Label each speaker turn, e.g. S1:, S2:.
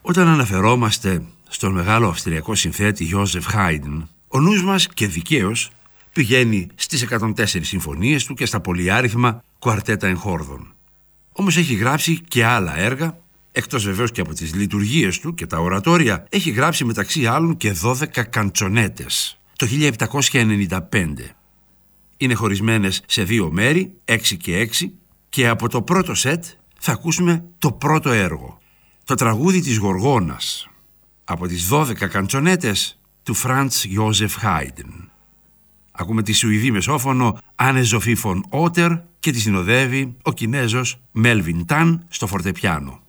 S1: Όταν αναφερόμαστε στον μεγάλο αυστριακό συνθέτη Joseph Haydn, ο νους μας, και δικαίως, πηγαίνει στις 104 συμφωνίες του και στα πολυάριθμα κουαρτέτα εγχόρδων. Όμως έχει γράψει και άλλα έργα, εκτός βεβαίως και από τις λειτουργίες του και τα ορατόρια, έχει γράψει μεταξύ άλλων και 12 καντσονέτες το 1795. Είναι χωρισμένες σε 2 μέρη, 6 και 6, και από το πρώτο σετ θα ακούσουμε το πρώτο έργο, το τραγούδι της Γοργόνας, από τις 12 καντσονέτες του Franz Joseph Haydn. Ακούμε τη Σουηδή μεσόφωνο Anne-Sophie von Otter και τη συνοδεύει ο Κινέζος Melvin Tan στο φορτεπιάνο.